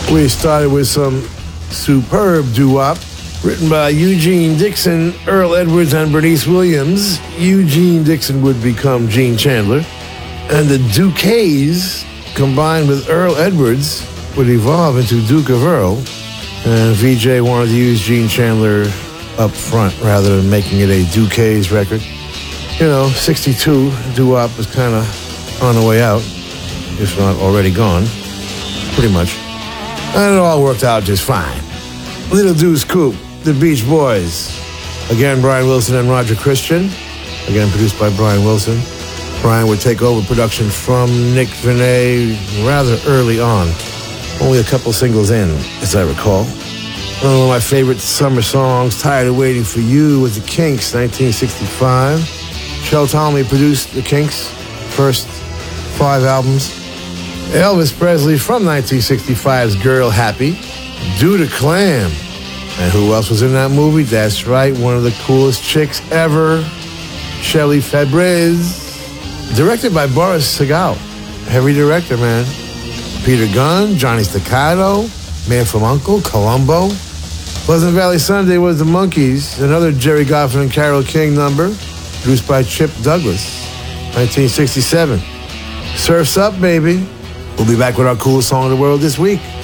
We started with some superb doo-wop written by Eugene Dixon, Earl Edwards, and Bernice Williams. Eugene Dixon would become Gene Chandler. And the Dukays, combined with Earl Edwards, would evolve into Duke of Earl. And VJ wanted to use Gene Chandler up front rather than making it a Dukays record. You know, 62, doo-wop was kind of on the way out, if not already gone, pretty much. And it all worked out just fine. Little Deuce Coupe, The Beach Boys. Again, Brian Wilson and Roger Christian. Again, produced by Brian Wilson. Brian would take over production from Nick Venet rather early on. Only a couple singles in, as I recall. One of my favorite summer songs, Tired of Waiting for You, with the Kinks, 1965. Shel Talmy produced the Kinks' first 5 albums. Elvis Presley from 1965's Girl Happy. Do the Clam. And who else was in that movie? That's right, one of the coolest chicks ever, Shelley Fabares. Directed by Boris Sagal. Heavy director, man. Peter Gunn, Johnny Staccato, Man from U.N.C.L.E., Columbo. Pleasant Valley Sunday was the Monkees, another Jerry Goffin and Carole King number, produced by Chip Douglas, 1967. Surf's Up, baby. We'll be back with our coolest song in the world this week.